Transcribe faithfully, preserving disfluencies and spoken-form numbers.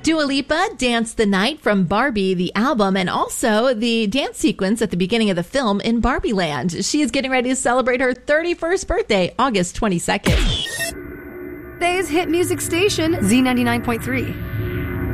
Dua Lipa, Dance the Night from Barbie, the album, and also the dance sequence at the beginning of the film in Barbie Land. She is getting ready to celebrate her thirty-first birthday, August twenty-second. Today's hit music station, Z ninety-nine point three.